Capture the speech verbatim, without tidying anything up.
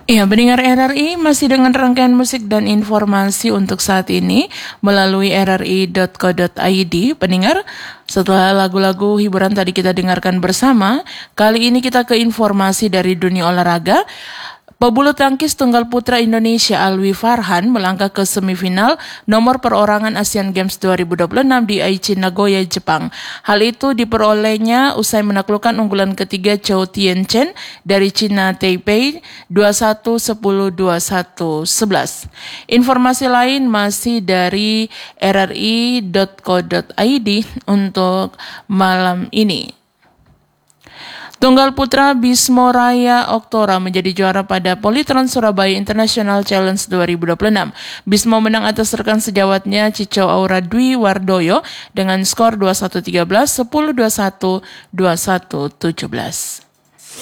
Ya, pendengar R R I masih dengan rangkaian musik dan informasi untuk saat ini melalui r r i dot co dot i d. Pendengar, setelah lagu-lagu hiburan tadi kita dengarkan bersama, kali ini kita ke informasi dari dunia olahraga. Pebulu tangkis tunggal putra Indonesia Alwi Farhan melangkah ke semifinal nomor perorangan Asian Games dua ribu dua puluh enam di Aichi, Nagoya, Jepang. Hal itu diperolehnya usai menaklukkan unggulan ketiga Chou Tien-chen dari China Taipei dua puluh satu sepuluh dua puluh satu sebelas. Informasi lain masih dari r r i dot co dot i d untuk malam ini. Tunggal putra Bismo Raya Oktora menjadi juara pada Polytron Surabaya International Challenge dua ribu dua puluh enam. Bismo menang atas rekan sejawatnya Cicau Aura Dwi Wardoyo dengan skor dua puluh satu tiga belas, sepuluh dua puluh satu, dua puluh satu tujuh belas.